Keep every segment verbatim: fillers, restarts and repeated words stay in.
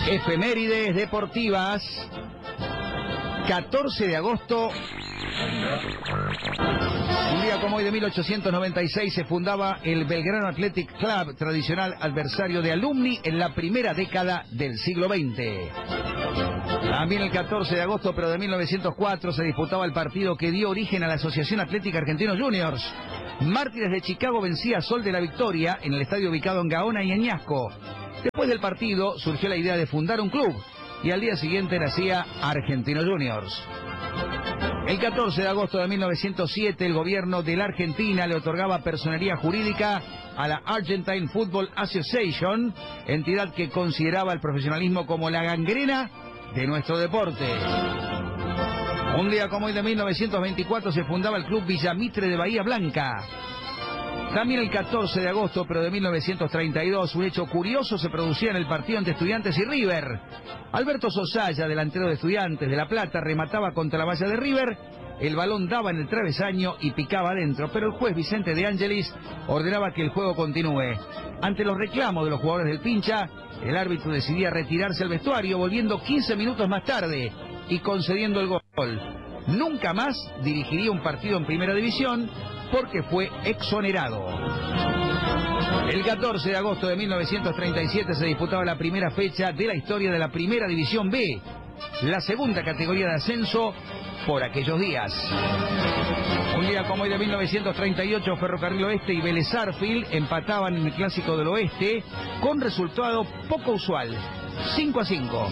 Efemérides deportivas. catorce de agosto. Un día como hoy de mil ochocientos noventa y seis se fundaba el Belgrano Athletic Club, tradicional adversario de Alumni en la primera década del siglo veinte. También el catorce de agosto, pero de mil novecientos cuatro, se disputaba el partido que dio origen a la Asociación Atlética Argentinos Juniors. Mártires de Chicago vencía a Sol de la Victoria en el estadio ubicado en Gaona y Añasco. Después del partido surgió la idea de fundar un club y al día siguiente nacía Argentinos Juniors. El catorce de agosto de mil novecientos siete, el gobierno de la Argentina le otorgaba personería jurídica a la Argentine Football Association, entidad que consideraba el profesionalismo como la gangrena de nuestro deporte. Un día como hoy de mil novecientos veinticuatro se fundaba el Club Villamitre de Bahía Blanca. También el catorce de agosto, pero de mil novecientos treinta y dos, un hecho curioso se producía en el partido entre Estudiantes y River. Alberto Sosaya, delantero de Estudiantes de La Plata, remataba contra la valla de River, el balón daba en el travesaño y picaba adentro, pero el juez Vicente de Angelis ordenaba que el juego continúe. Ante los reclamos de los jugadores del Pincha, el árbitro decidía retirarse al vestuario, volviendo quince minutos más tarde y concediendo el gol. Nunca más dirigiría un partido en Primera División porque fue exonerado. El catorce de agosto de mil novecientos treinta y siete se disputaba la primera fecha de la historia de la Primera División B, la segunda categoría de ascenso por aquellos días. Un día como hoy de mil novecientos treinta y ocho, Ferrocarril Oeste y Vélez Sarsfield empataban en el Clásico del Oeste con resultado poco usual, cinco a cinco.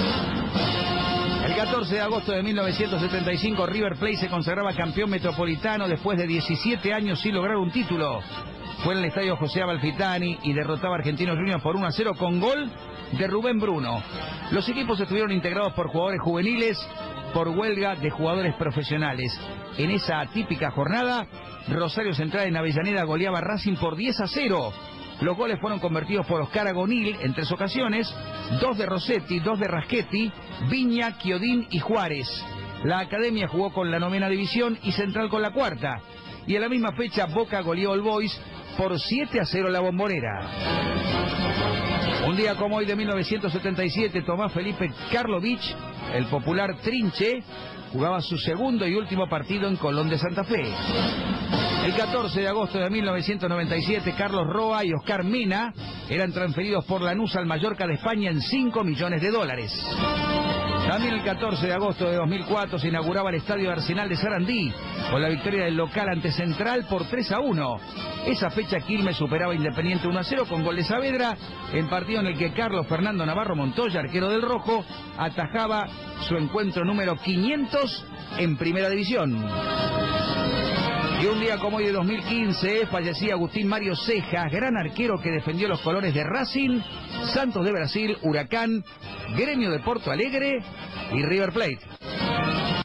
El catorce de agosto de mil novecientos setenta y cinco, River Plate se consagraba campeón metropolitano después de diecisiete años sin lograr un título. Fue en el estadio José Amalfitani y derrotaba a Argentinos Juniors por uno a cero con gol de Rubén Bruno. Los equipos estuvieron integrados por jugadores juveniles por huelga de jugadores profesionales. En esa atípica jornada, Rosario Central en Avellaneda goleaba a Racing por diez a cero. Los goles fueron convertidos por Oscar Agonil en tres ocasiones, dos de Rossetti, dos de Raschetti, Viña, Chiodín y Juárez. La Academia jugó con la novena división y Central con la cuarta. Y en la misma fecha Boca goleó al Boys por siete a cero la Bombonera. Un día como hoy de mil novecientos setenta y siete, Tomás Felipe Karlovich, el popular Trinche, jugaba su segundo y último partido en Colón de Santa Fe. El catorce de agosto de mil novecientos noventa y siete, Carlos Roa y Oscar Mena eran transferidos por Lanús al Mallorca de España en cinco millones de dólares. También el catorce de agosto de dos mil cuatro se inauguraba el Estadio Arsenal de Sarandí, con la victoria del local ante Central por tres a uno. Esa fecha Quilmes superaba a Independiente uno a cero con gol de Saavedra, en partido en el que Carlos Fernando Navarro Montoya, arquero del Rojo, atajaba su encuentro número quinientos en Primera División. Y un día como hoy de dos mil quince fallecía Agustín Mario Cejas, gran arquero que defendió los colores de Racing, Santos de Brasil, Huracán, Gremio de Porto Alegre y River Plate.